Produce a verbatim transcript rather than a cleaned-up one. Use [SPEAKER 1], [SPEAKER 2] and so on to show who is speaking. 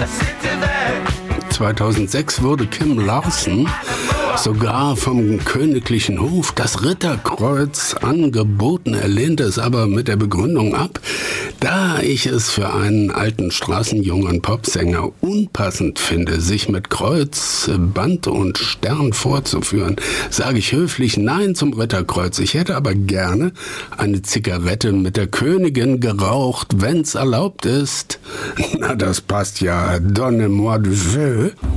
[SPEAKER 1] zweitausendsechs wurde Kim Larson sogar vom königlichen Hof das Ritterkreuz angeboten. Er lehnte es aber mit der Begründung ab, da ich es für einen alten straßenjungen Popsänger unpassend finde, sich mit Kreuz, Band und Stern vorzuführen, sage ich höflich Nein zum Ritterkreuz. Ich hätte aber gerne eine Zigarette mit der Königin geraucht, wenn's erlaubt ist. Na, das passt ja. Donnez-moi du feu.